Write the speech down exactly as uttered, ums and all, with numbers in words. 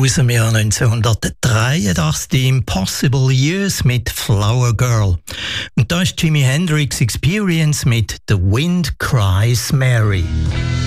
aus dem Jahr neunzehnhundertdreiundachtzig, die Impossible Years mit Flower Girl. Und da ist Jimi Hendrix Experience mit The Wind Cries Mary.